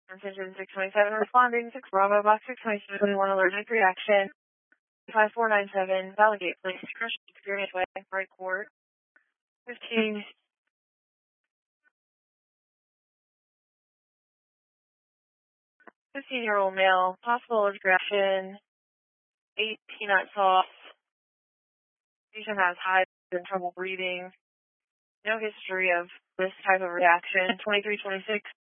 Attention 627 responding, 6 Bravo, Box 627, allergic reaction. 5497, Validate, please. Crush experience way, right court. 15-year-old male, possible allergic reaction, 8 peanut sauce. Patient has hives and trouble breathing. No history of this type of reaction. 2326.